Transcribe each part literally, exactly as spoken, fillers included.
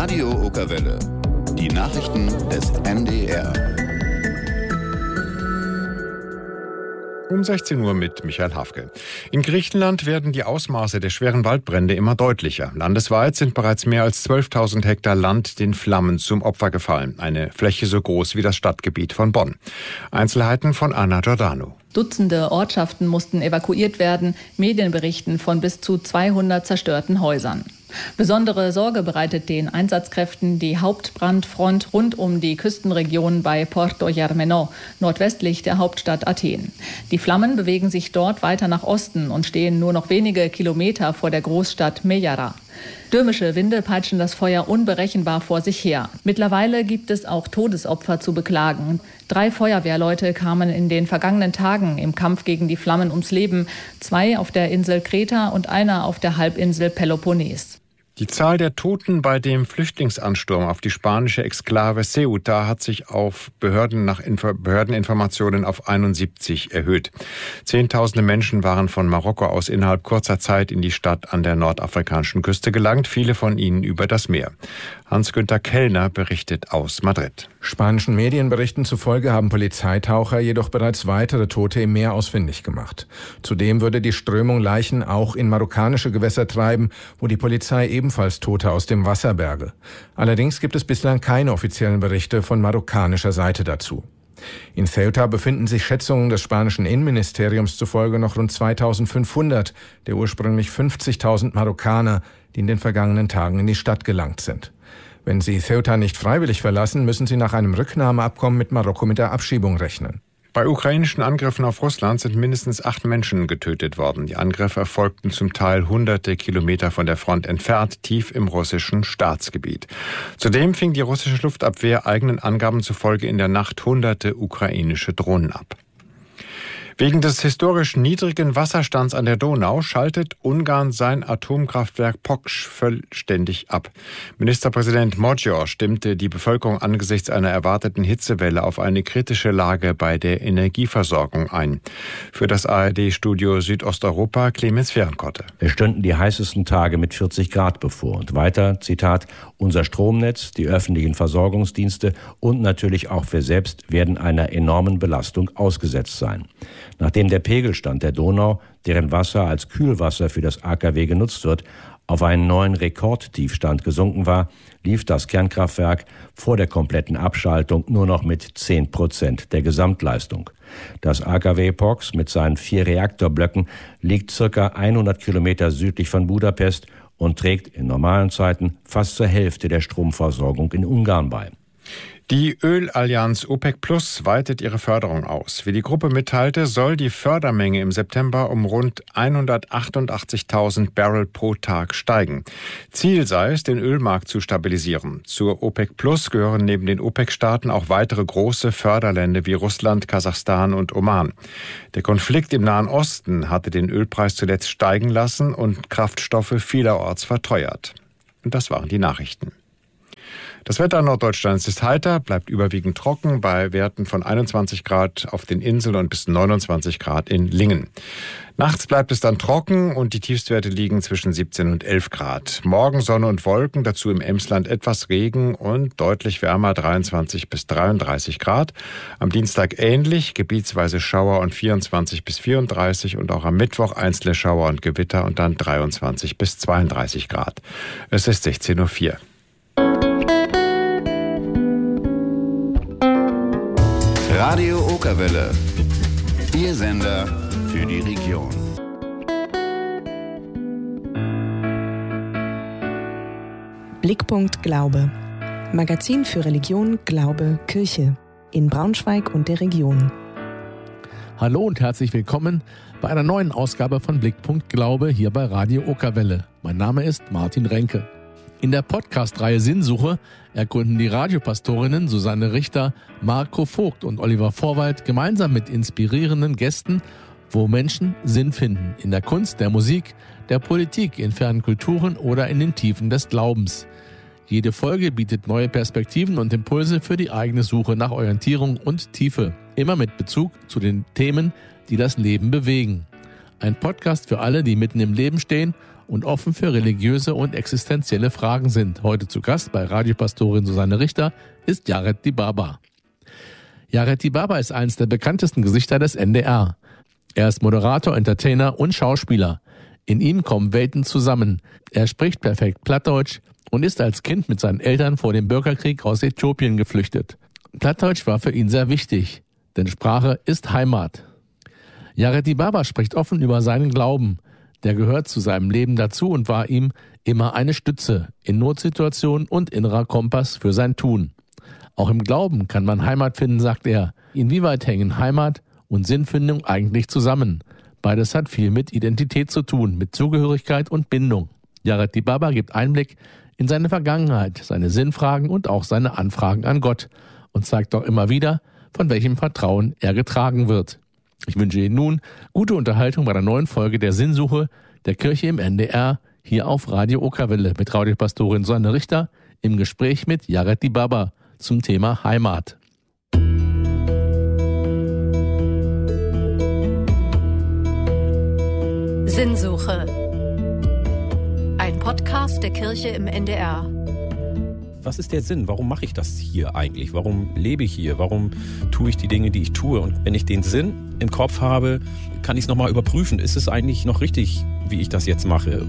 Radio Okerwelle. Die Nachrichten des M D R. Um sechzehn Uhr mit Michael Hafke. In Griechenland werden die Ausmaße der schweren Waldbrände immer deutlicher. Landesweit sind bereits mehr als zwölftausend Hektar Land den Flammen zum Opfer gefallen. Eine Fläche so groß wie das Stadtgebiet von Bonn. Einzelheiten von Anna Giordano. Dutzende Ortschaften mussten evakuiert werden. Medien berichten von bis zu zweihundert zerstörten Häusern. Besondere Sorge bereitet den Einsatzkräften die Hauptbrandfront rund um die Küstenregion bei Porto Germano, nordwestlich der Hauptstadt Athen. Die Flammen bewegen sich dort weiter nach Osten und stehen nur noch wenige Kilometer vor der Großstadt Mejara. Stürmische Winde peitschen das Feuer unberechenbar vor sich her. Mittlerweile gibt es auch Todesopfer zu beklagen. Drei Feuerwehrleute kamen in den vergangenen Tagen im Kampf gegen die Flammen ums Leben. Zwei auf der Insel Kreta und einer auf der Halbinsel Peloponnes. Die Zahl der Toten bei dem Flüchtlingsansturm auf die spanische Exklave Ceuta hat sich auf Behörden nach Info- Behördeninformationen auf einundsiebzig erhöht. Zehntausende Menschen waren von Marokko aus innerhalb kurzer Zeit in die Stadt an der nordafrikanischen Küste gelangt, viele von ihnen über das Meer. Hans-Günther Kellner berichtet aus Madrid. Spanischen Medienberichten zufolge haben Polizeitaucher jedoch bereits weitere Tote im Meer ausfindig gemacht. Zudem würde die Strömung Leichen auch in marokkanische Gewässer treiben, wo die Polizei ebenfalls Tote aus dem Wasser berge. Allerdings gibt es bislang keine offiziellen Berichte von marokkanischer Seite dazu. In Ceuta befinden sich Schätzungen des spanischen Innenministeriums zufolge noch rund zweitausendfünfhundert der ursprünglich fünfzigtausend Marokkaner, die in den vergangenen Tagen in die Stadt gelangt sind. Wenn sie Ceuta nicht freiwillig verlassen, müssen sie nach einem Rücknahmeabkommen mit Marokko mit der Abschiebung rechnen. Bei ukrainischen Angriffen auf Russland sind mindestens acht Menschen getötet worden. Die Angriffe erfolgten zum Teil hunderte Kilometer von der Front entfernt, tief im russischen Staatsgebiet. Zudem fing die russische Luftabwehr eigenen Angaben zufolge in der Nacht hunderte ukrainische Drohnen ab. Wegen des historisch niedrigen Wasserstands an der Donau schaltet Ungarn sein Atomkraftwerk Poksh vollständig ab. Ministerpräsident Magyar stimmte die Bevölkerung angesichts einer erwarteten Hitzewelle auf eine kritische Lage bei der Energieversorgung ein. Für das A R D-Studio Südosteuropa Clemens Fehrenkotte. Es stünden die heißesten Tage mit vierzig Grad bevor. Und weiter, Zitat, unser Stromnetz, die öffentlichen Versorgungsdienste und natürlich auch wir selbst werden einer enormen Belastung ausgesetzt sein. Nachdem der Pegelstand der Donau, deren Wasser als Kühlwasser für das A K W genutzt wird, auf einen neuen Rekordtiefstand gesunken war, lief das Kernkraftwerk vor der kompletten Abschaltung nur noch mit zehn Prozent der Gesamtleistung. Das A K W Poksh mit seinen vier Reaktorblöcken liegt circa hundert Kilometer südlich von Budapest und trägt in normalen Zeiten fast zur Hälfte der Stromversorgung in Ungarn bei. Die Ölallianz OPEC Plus weitet ihre Förderung aus. Wie die Gruppe mitteilte, soll die Fördermenge im September um rund hundertachtundachtzigtausend Barrel pro Tag steigen. Ziel sei es, den Ölmarkt zu stabilisieren. Zur OPEC Plus gehören neben den OPEC-Staaten auch weitere große Förderländer wie Russland, Kasachstan und Oman. Der Konflikt im Nahen Osten hatte den Ölpreis zuletzt steigen lassen und Kraftstoffe vielerorts verteuert. Und das waren die Nachrichten. Das Wetter in Norddeutschland ist heiter, bleibt überwiegend trocken bei Werten von einundzwanzig Grad auf den Inseln und bis neunundzwanzig Grad in Lingen. Nachts bleibt es dann trocken und die Tiefstwerte liegen zwischen siebzehn und elf Grad. Morgen Sonne und Wolken, dazu im Emsland etwas Regen und deutlich wärmer dreiundzwanzig bis dreiunddreißig Grad. Am Dienstag ähnlich, gebietsweise Schauer und vierundzwanzig bis vierunddreißig und auch am Mittwoch einzelne Schauer und Gewitter und dann dreiundzwanzig bis zweiunddreißig Grad. Es ist sechzehn Uhr vier. Radio Okerwelle. Ihr Sender für die Region. Blickpunkt Glaube. Magazin für Religion, Glaube, Kirche. In Braunschweig und der Region. Hallo und herzlich willkommen bei einer neuen Ausgabe von Blickpunkt Glaube hier bei Radio Okerwelle. Mein Name ist Martin Renke. In der Podcast-Reihe Sinnsuche erkunden die Radiopastorinnen Susanne Richter, Marco Vogt und Oliver Vorwald gemeinsam mit inspirierenden Gästen, wo Menschen Sinn finden. In der Kunst, der Musik, der Politik, in fernen Kulturen oder in den Tiefen des Glaubens. Jede Folge bietet neue Perspektiven und Impulse für die eigene Suche nach Orientierung und Tiefe. Immer mit Bezug zu den Themen, die das Leben bewegen. Ein Podcast für alle, die mitten im Leben stehen und offen für religiöse und existenzielle Fragen sind. Heute zu Gast bei Radiopastorin Susanne Richter ist Yared Dibaba. Yared Dibaba ist eines der bekanntesten Gesichter des N D R. Er ist Moderator, Entertainer und Schauspieler. In ihm kommen Welten zusammen. Er spricht perfekt Plattdeutsch und ist als Kind mit seinen Eltern vor dem Bürgerkrieg aus Äthiopien geflüchtet. Plattdeutsch war für ihn sehr wichtig, denn Sprache ist Heimat. Yared Dibaba spricht offen über seinen Glauben. Der gehört zu seinem Leben dazu und war ihm immer eine Stütze in Notsituationen und innerer Kompass für sein Tun. Auch im Glauben kann man Heimat finden, sagt er. Inwieweit hängen Heimat und Sinnfindung eigentlich zusammen? Beides hat viel mit Identität zu tun, mit Zugehörigkeit und Bindung. Yared Dibaba gibt Einblick in seine Vergangenheit, seine Sinnfragen und auch seine Anfragen an Gott und zeigt auch immer wieder, von welchem Vertrauen er getragen wird. Ich wünsche Ihnen nun gute Unterhaltung bei der neuen Folge der Sinnsuche der Kirche im N D R hier auf Radio Okerwelle mit Radiopastorin Susanne Richter im Gespräch mit Yared Dibaba zum Thema Heimat. Sinnsuche. Ein Podcast der Kirche im N D R. Was ist der Sinn? Warum mache ich das hier eigentlich? Warum lebe ich hier? Warum tue ich die Dinge, die ich tue? Und wenn ich den Sinn im Kopf habe, kann ich es nochmal überprüfen. Ist es eigentlich noch richtig, wie ich das jetzt mache?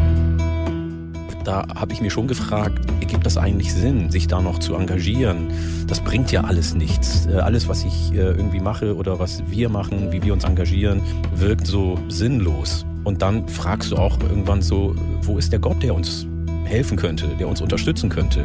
Da habe ich mir schon gefragt, gibt das eigentlich Sinn, sich da noch zu engagieren? Das bringt ja alles nichts. Alles, was ich irgendwie mache oder was wir machen, wie wir uns engagieren, wirkt so sinnlos. Und dann fragst du auch irgendwann so, wo ist der Gott, der uns helfen könnte, der uns unterstützen könnte?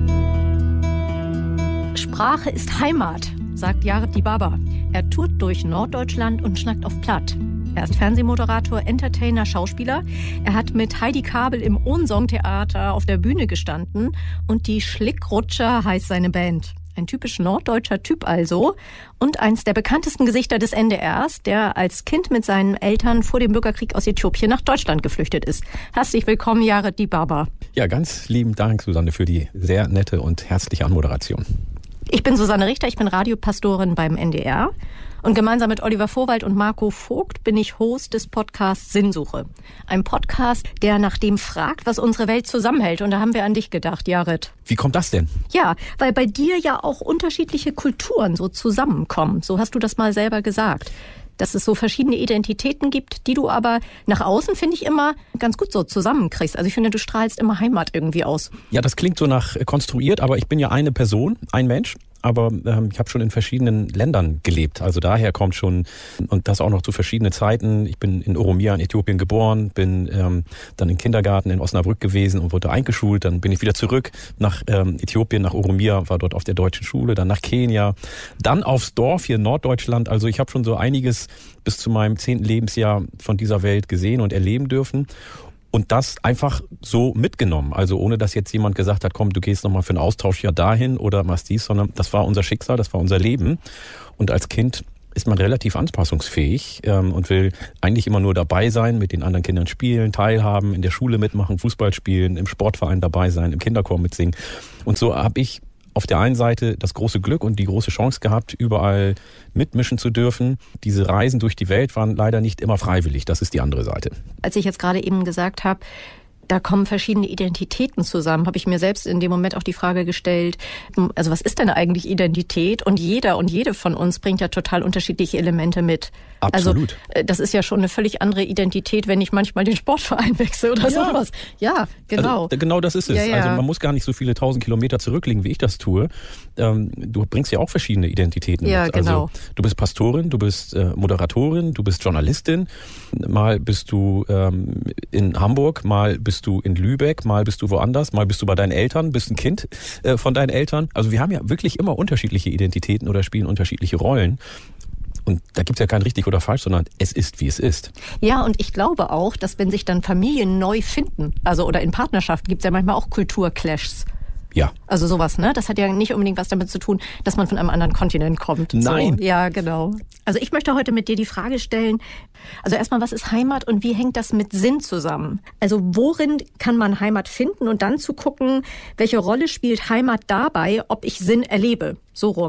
Sprache ist Heimat, sagt Yared Dibaba. Er tourt durch Norddeutschland und schnackt auf Platt. Er ist Fernsehmoderator, Entertainer, Schauspieler. Er hat mit Heidi Kabel im Ohnsorg-Theater auf der Bühne gestanden und die Schlickrutscher heißt seine Band. Ein typisch norddeutscher Typ also und eins der bekanntesten Gesichter des N D Rs, der als Kind mit seinen Eltern vor dem Bürgerkrieg aus Äthiopien nach Deutschland geflüchtet ist. Herzlich willkommen, Yared Dibaba. Ja, ganz lieben Dank, Susanne, für die sehr nette und herzliche Anmoderation. Ich bin Susanne Richter, ich bin Radiopastorin beim N D R. Und gemeinsam mit Oliver Vorwald und Marco Vogt bin ich Host des Podcasts Sinnsuche. Ein Podcast, der nach dem fragt, was unsere Welt zusammenhält. Und da haben wir an dich gedacht, Yared. Wie kommt das denn? Ja, weil bei dir ja auch unterschiedliche Kulturen so zusammenkommen. So hast du das mal selber gesagt. Dass es so verschiedene Identitäten gibt, die du aber nach außen, finde ich, immer ganz gut so zusammenkriegst. Also ich finde, du strahlst immer Heimat irgendwie aus. Ja, das klingt so nach konstruiert, aber ich bin ja eine Person, ein Mensch. Aber ähm, ich habe schon in verschiedenen Ländern gelebt. Also daher kommt schon, und das auch noch zu verschiedenen Zeiten. Ich bin in Oromia in Äthiopien geboren, bin ähm, dann im Kindergarten in Osnabrück gewesen und wurde eingeschult. Dann bin ich wieder zurück nach ähm, Äthiopien, nach Oromia, war dort auf der deutschen Schule, dann nach Kenia, dann aufs Dorf hier in Norddeutschland. Also ich habe schon so einiges bis zu meinem zehnten Lebensjahr von dieser Welt gesehen und erleben dürfen. Und das einfach so mitgenommen. Also ohne, dass jetzt jemand gesagt hat, komm, du gehst nochmal für einen Austausch ja dahin oder machst dies, sondern das war unser Schicksal, das war unser Leben. Und als Kind ist man relativ anpassungsfähig ähm, und will eigentlich immer nur dabei sein, mit den anderen Kindern spielen, teilhaben, in der Schule mitmachen, Fußball spielen, im Sportverein dabei sein, im Kinderchor mitsingen. Und so habe ich auf der einen Seite das große Glück und die große Chance gehabt, überall mitmischen zu dürfen. Diese Reisen durch die Welt waren leider nicht immer freiwillig. Das ist die andere Seite. Als ich jetzt gerade eben gesagt habe, da kommen verschiedene Identitäten zusammen, habe ich mir selbst in dem Moment auch die Frage gestellt, also was ist denn eigentlich Identität? Und jeder und jede von uns bringt ja total unterschiedliche Elemente mit. Absolut. Also das ist ja schon eine völlig andere Identität, wenn ich manchmal den Sportverein wechsle oder ja. sowas. Ja, genau. Also, genau das ist es. Ja, ja. Also man muss gar nicht so viele tausend Kilometer zurücklegen, wie ich das tue. Ähm, du bringst ja auch verschiedene Identitäten ja, mit. Genau. Also du bist Pastorin, du bist äh, Moderatorin, du bist Journalistin. Mal bist du ähm, in Hamburg, mal bist du in Lübeck, mal bist du woanders, mal bist du bei deinen Eltern, bist ein Kind äh, von deinen Eltern. Also wir haben ja wirklich immer unterschiedliche Identitäten oder spielen unterschiedliche Rollen. Und da gibt's ja kein richtig oder falsch, sondern es ist, wie es ist. Ja, und ich glaube auch, dass wenn sich dann Familien neu finden, also oder in Partnerschaft, gibt's ja manchmal auch Kulturclashs. Ja. Also sowas, ne? Das hat ja nicht unbedingt was damit zu tun, dass man von einem anderen Kontinent kommt. Nein. So, ja, genau. Also ich möchte heute mit dir die Frage stellen, also erstmal, was ist Heimat und wie hängt das mit Sinn zusammen? Also worin kann man Heimat finden und dann zu gucken, welche Rolle spielt Heimat dabei, ob ich Sinn erlebe? So rum.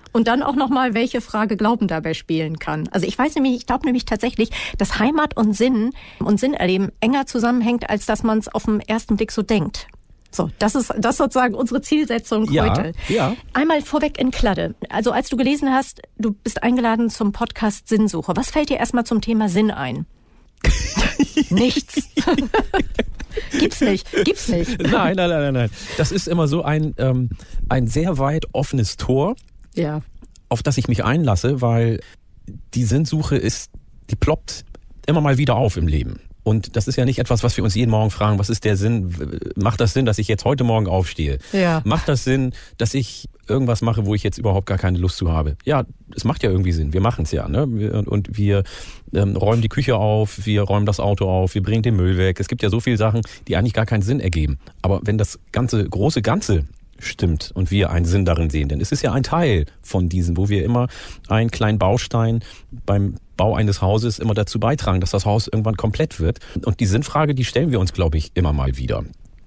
Und dann auch nochmal, welche Frage Glauben dabei spielen kann. Also ich weiß nämlich, ich glaube nämlich tatsächlich, dass Heimat und Sinn und Sinnerleben enger zusammenhängt, als dass man es auf den ersten Blick so denkt. So, das ist das ist sozusagen unsere Zielsetzung ja, heute. Ja. Einmal vorweg in Kladde. Also als du gelesen hast, du bist eingeladen zum Podcast Sinnsuche. Was fällt dir erstmal zum Thema Sinn ein? Nichts. Gibt's nicht. Gibt's nicht. Nein, nein, nein, nein. Das ist immer so ein, ähm, ein sehr weit offenes Tor, ja. auf das ich mich einlasse, weil die Sinnsuche ist, die ploppt immer mal wieder auf im Leben. Und das ist ja nicht etwas, was wir uns jeden Morgen fragen, was ist der Sinn? Macht das Sinn, dass ich jetzt heute Morgen aufstehe? Ja. Macht das Sinn, dass ich irgendwas mache, wo ich jetzt überhaupt gar keine Lust zu habe? Ja, es macht ja irgendwie Sinn. Wir machen es ja. Ne? Und wir ähm, räumen die Küche auf, wir räumen das Auto auf, wir bringen den Müll weg. Es gibt ja so viele Sachen, die eigentlich gar keinen Sinn ergeben. Aber wenn das ganze große Ganze stimmt und wir einen Sinn darin sehen, denn es ist ja ein Teil von diesem, wo wir immer einen kleinen Baustein beim Bau eines Hauses immer dazu beitragen, dass das Haus irgendwann komplett wird. Und die Sinnfrage, die stellen wir uns, glaube ich, immer mal wieder.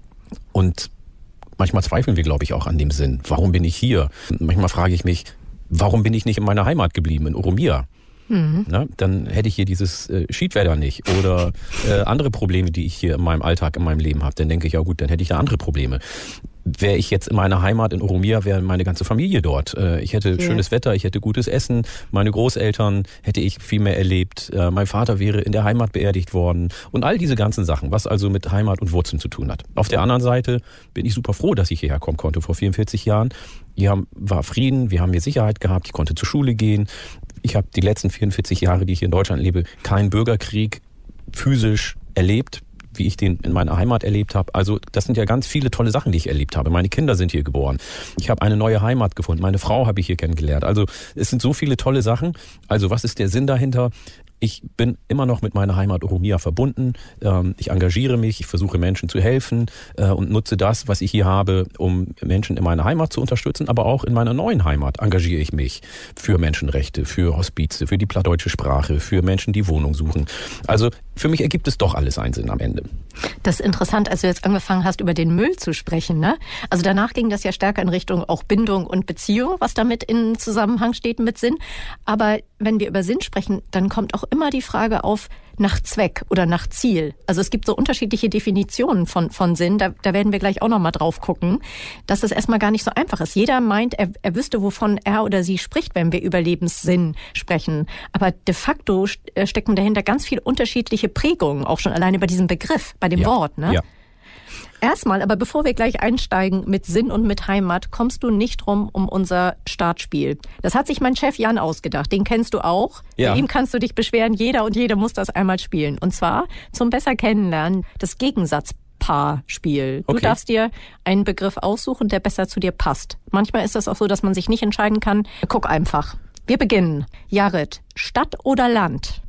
Und manchmal zweifeln wir, glaube ich, auch an dem Sinn. Warum bin ich hier? Manchmal frage ich mich, warum bin ich nicht in meiner Heimat geblieben, in Oromia? Mhm. Na, dann hätte ich hier dieses äh, Schiedwetter nicht oder äh, andere Probleme, die ich hier in meinem Alltag, in meinem Leben habe. Dann denke ich, ja gut, dann hätte ich da andere Probleme. Wäre ich jetzt in meiner Heimat in Oromia, wäre meine ganze Familie dort. Ich hätte ja. schönes Wetter, ich hätte gutes Essen, meine Großeltern hätte ich viel mehr erlebt. Mein Vater wäre in der Heimat beerdigt worden und all diese ganzen Sachen, was also mit Heimat und Wurzeln zu tun hat. Auf der anderen Seite bin ich super froh, dass ich hierher kommen konnte vor vierundvierzig Jahren. Hier war Frieden, wir haben hier Sicherheit gehabt, ich konnte zur Schule gehen. Ich habe die letzten vierundvierzig Jahre, die ich hier in Deutschland lebe, keinen Bürgerkrieg physisch erlebt, wie ich den in meiner Heimat erlebt habe. Also das sind ja ganz viele tolle Sachen, die ich erlebt habe. Meine Kinder sind hier geboren. Ich habe eine neue Heimat gefunden. Meine Frau habe ich hier kennengelernt. Also es sind so viele tolle Sachen. Also was ist der Sinn dahinter? Ich bin immer noch mit meiner Heimat Oromia verbunden. Ich engagiere mich, ich versuche Menschen zu helfen und nutze das, was ich hier habe, um Menschen in meiner Heimat zu unterstützen. Aber auch in meiner neuen Heimat engagiere ich mich für Menschenrechte, für Hospize, für die plattdeutsche Sprache, für Menschen, die Wohnung suchen. Also für mich ergibt es doch alles einen Sinn am Ende. Das ist interessant, als du jetzt angefangen hast, über den Müll zu sprechen, ne? Also danach ging das ja stärker in Richtung auch Bindung und Beziehung, was damit in Zusammenhang steht mit Sinn. Aber wenn wir über Sinn sprechen, dann kommt auch immer die Frage auf nach Zweck oder nach Ziel. Also es gibt so unterschiedliche Definitionen von, von Sinn. Da, da werden wir gleich auch noch mal drauf gucken, dass es erstmal gar nicht so einfach ist. Jeder meint, er, er wüsste, wovon er oder sie spricht, wenn wir über Lebenssinn sprechen. Aber de facto stecken dahinter ganz viele unterschiedliche Prägungen, auch schon allein über diesen Begriff, bei dem ja. Wort, ne? Ja. Erstmal, aber bevor wir gleich einsteigen mit Sinn und mit Heimat, kommst du nicht drum um unser Startspiel. Das hat sich mein Chef Jan ausgedacht. Den kennst du auch. Ja. Bei ihm kannst du dich beschweren. Jeder und jede muss das einmal spielen. Und zwar zum besser kennenlernen das Gegensatzpaarspiel. Du okay. darfst dir einen Begriff aussuchen, der besser zu dir passt. Manchmal ist das auch so, dass man sich nicht entscheiden kann. Guck einfach. Wir beginnen. Jared, Stadt oder Land?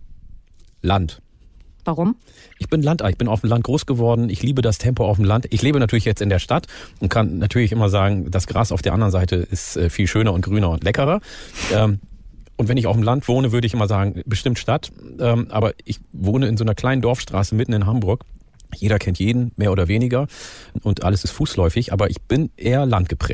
Land. Warum? Ich bin Landei, ich bin auf dem Land groß geworden, ich liebe das Tempo auf dem Land. Ich lebe natürlich jetzt in der Stadt und kann natürlich immer sagen, das Gras auf der anderen Seite ist viel schöner und grüner und leckerer. Und wenn ich auf dem Land wohne, würde ich immer sagen, bestimmt Stadt. Aber ich wohne in so einer kleinen Dorfstraße mitten in Hamburg. Jeder kennt jeden, mehr oder weniger. Und alles ist fußläufig, aber ich bin eher landgeprägt.